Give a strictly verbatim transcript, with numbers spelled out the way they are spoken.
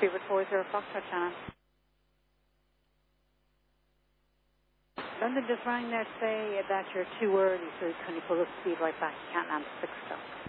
Beaver four zero Foxtrot, Shannon. London just rang there to say that you're too early, so can you pull the speed right back? You can't land six o'clock.